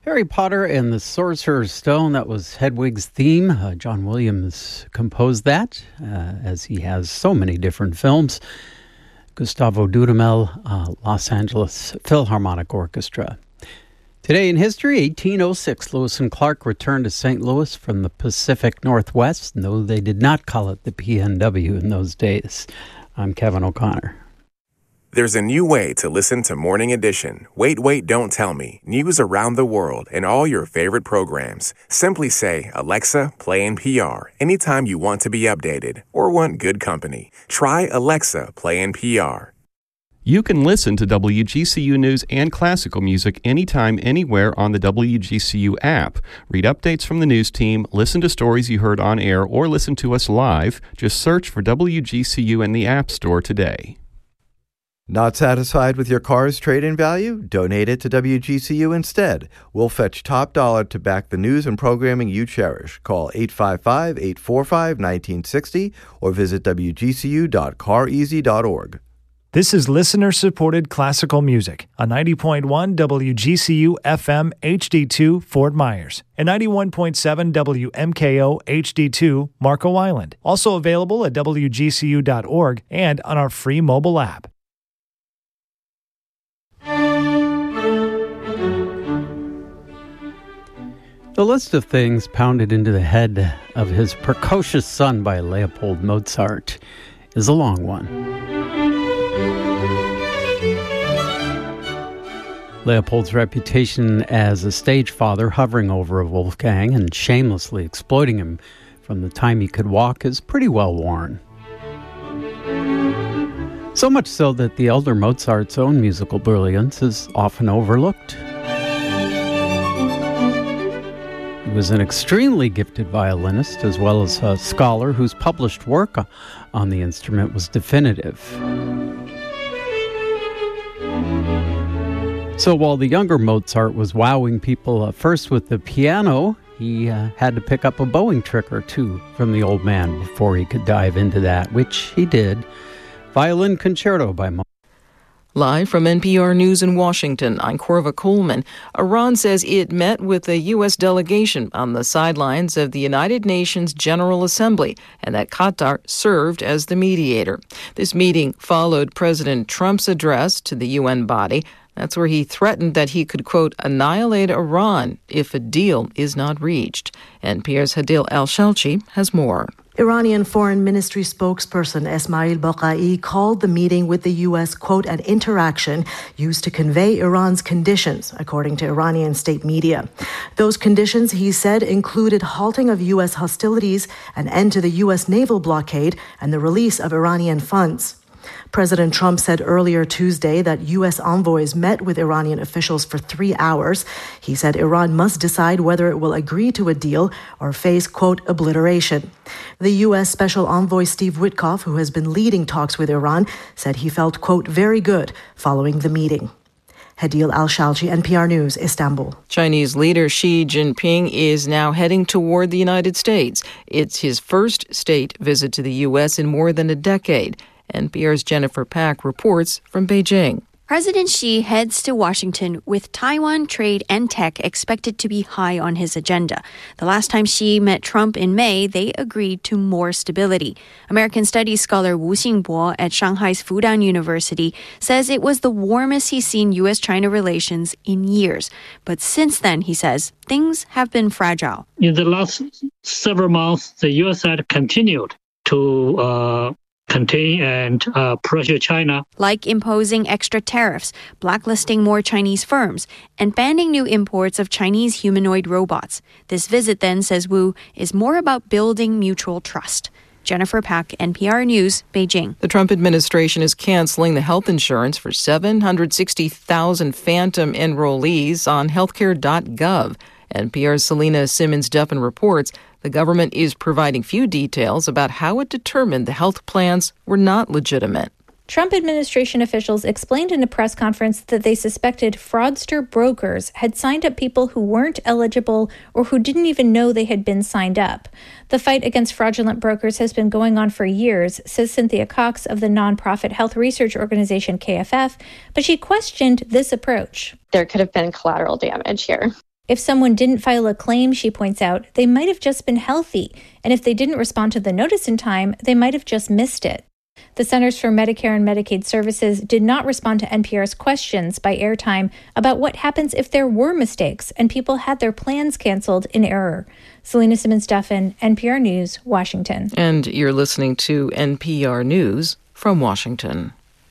Harry Potter and the Sorcerer's Stone, that was Hedwig's theme. John Williams composed that, as he has so many different films. Gustavo Dudamel, Los Angeles Philharmonic Orchestra. Today in history, 1806, Lewis and Clark returned to St. Louis from the Pacific Northwest, though they did not call it the PNW in those days. I'm Kevin O'Connor. There's a new way to listen to Morning Edition. Wait, don't tell me. News around the world and all your favorite programs. Simply say, Alexa, play NPR anytime you want to be updated or want good company. Try Alexa, play NPR. You can listen to WGCU News and classical music anytime, anywhere on the WGCU app. Read updates from the news team, listen to stories you heard on air, or listen to us live. Just search for WGCU in the App Store today. Not satisfied with your car's trade-in value? Donate it to WGCU instead. We'll fetch top dollar to back the news and programming you cherish. Call 855-845-1960 or visit wgcu.careasy.org. This is listener-supported classical music on 90.1 WGCU FM HD2 Fort Myers and 91.7 WMKO HD2 Marco Island. Also available at wgcu.org and on our free mobile app. The list of things pounded into the head of his precocious son by Leopold Mozart is a long one. Leopold's reputation as a stage father hovering over Wolfgang and shamelessly exploiting him from the time he could walk is pretty well worn. So much so that the elder Mozart's own musical brilliance is often overlooked. He was an extremely gifted violinist as well as a scholar whose published work on the instrument was definitive. So while the younger Mozart was wowing people first with the piano, he had to pick up a bowing trick or two from the old man before he could dive into that, which he did. Violin Concerto by Mozart. Live from NPR News in Washington, I'm Corva Coleman. Iran says it met with a U.S. delegation on the sidelines of the United Nations General Assembly and that Qatar served as the mediator. This meeting followed President Trump's address to the UN body. That's where he threatened that he could, quote, annihilate Iran if a deal is not reached. NPR's Hadil Al-Shalchi has more. Iranian Foreign Ministry spokesperson Esmail Baqai called the meeting with the U.S., quote, an interaction used to convey Iran's conditions, according to Iranian state media. Those conditions, he said, included halting of U.S. hostilities, an end to the U.S. naval blockade, and the release of Iranian funds. President Trump said earlier Tuesday that U.S. envoys met with Iranian officials for 3 hours. He said Iran must decide whether it will agree to a deal or face, quote, obliteration. The U.S. Special Envoy Steve Witkoff, who has been leading talks with Iran, said he felt, quote, very good following the meeting. Hadil Al-Shalchi, NPR News, Istanbul. Chinese leader Xi Jinping is now heading toward the United States. It's his first state visit to the U.S. in more than a decade. NPR's Jennifer Pack reports from Beijing. President Xi heads to Washington with Taiwan trade and tech expected to be high on his agenda. The last time Xi met Trump in May, they agreed to more stability. American studies scholar Wu Xingbo at Shanghai's Fudan University says it was the warmest he's seen U.S.-China relations in years. But since then, he says, things have been fragile. In the last several months, the U.S. side continued to contain and pressure China. Like imposing extra tariffs, blacklisting more Chinese firms, and banning new imports of Chinese humanoid robots. This visit, then, says Wu, is more about building mutual trust. Jennifer Pack, NPR News, Beijing. The Trump administration is canceling the health insurance for 760,000 phantom enrollees on healthcare.gov. NPR's Selena Simmons-Duffin reports the government is providing few details about how it determined the health plans were not legitimate. Trump administration officials explained in a press conference that they suspected fraudster brokers had signed up people who weren't eligible or who didn't even know they had been signed up. The fight against fraudulent brokers has been going on for years, says Cynthia Cox of the nonprofit health research organization KFF, but she questioned this approach. There could have been collateral damage here. If someone didn't file a claim, she points out, they might have just been healthy, and if they didn't respond to the notice in time, they might have just missed it. The Centers for Medicare and Medicaid Services did not respond to NPR's questions by airtime about what happens if there were mistakes and people had their plans canceled in error. Selena Simmons-Duffin, NPR News, Washington. And you're listening to NPR News from Washington.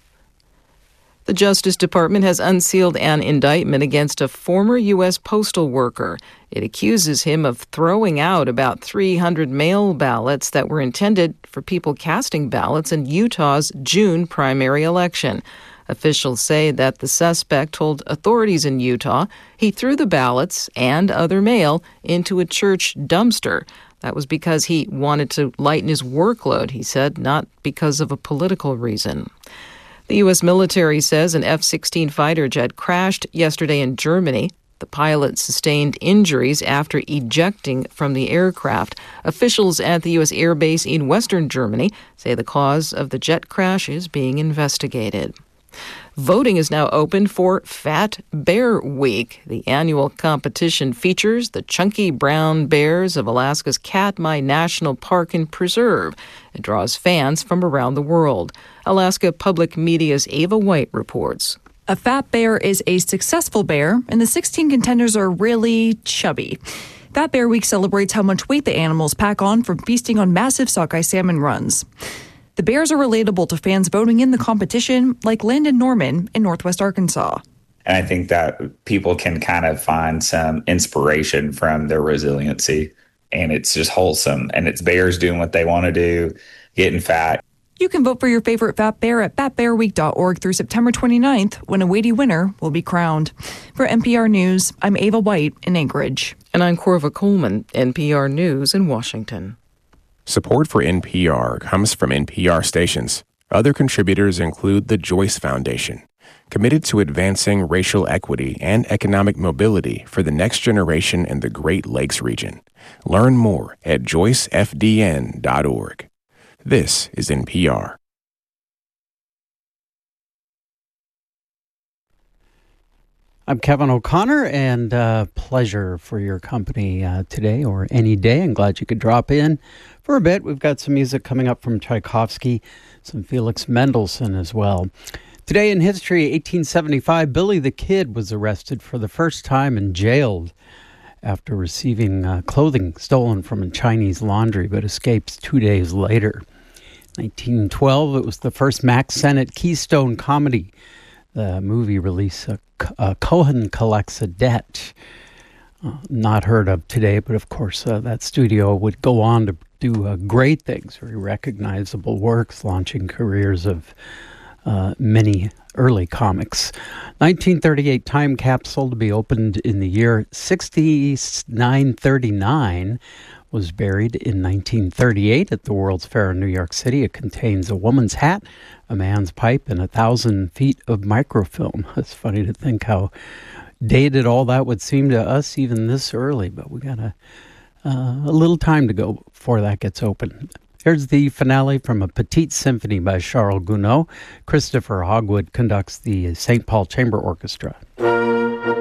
The Justice Department has unsealed an indictment against a former U.S. postal worker. It accuses him of throwing out about 300 mail ballots that were intended for people casting ballots in Utah's June primary election. Officials say that the suspect told authorities in Utah he threw the ballots and other mail into a church dumpster. That was because he wanted to lighten his workload, he said, not because of a political reason. The U.S. military says an F-16 fighter jet crashed yesterday in Germany. The pilot sustained injuries after ejecting from the aircraft. Officials at the U.S. Air Base in western Germany say the cause of the jet crash is being investigated. Voting is now open for Fat Bear Week. The annual competition features the chunky brown bears of Alaska's Katmai National Park and Preserve. It draws fans from around the world. Alaska Public Media's Ava White reports. A fat bear is a successful bear, and the 16 contenders are really chubby. Fat Bear Week celebrates how much weight the animals pack on from feasting on massive sockeye salmon runs. The bears are relatable to fans voting in the competition, like Landon Norman in Northwest Arkansas. And I think that people can kind of find some inspiration from their resiliency. And it's just wholesome. And it's bears doing what they want to do, getting fat. You can vote for your favorite fat bear at fatbearweek.org through September 29th, when a weighty winner will be crowned. For NPR News, I'm Ava White in Anchorage. And I'm Corva Coleman, NPR News in Washington. Support for NPR comes from NPR stations. Other contributors include the Joyce Foundation, committed to advancing racial equity and economic mobility for the next generation in the Great Lakes region. Learn more at joycefdn.org. This is NPR. I'm Kevin O'Connor, and pleasure for your company today or any day. I'm glad you could drop in for a bit. We've got some music coming up from Tchaikovsky, some Felix Mendelssohn as well. Today in history, 1875, Billy the Kid was arrested for the first time and jailed after receiving clothing stolen from a Chinese laundry, but escapes 2 days later. 1912, it was the first Max Sennett Keystone comedy. The movie release, Cohen Collects a Debt. Not heard of today, but of course that studio would go on to do great things, very recognizable works, launching careers of many early comics. 1938 time capsule to be opened in the year 6939 was buried in 1938 at the World's Fair in New York City. It contains a woman's hat, a man's pipe, and 1,000 feet of microfilm. It's funny to think how dated all that would seem to us even this early, but we got a little time to go before that gets open. Here's the finale from a Petite Symphony by Charles Gounod. Christopher Hogwood conducts the St. Paul Chamber Orchestra.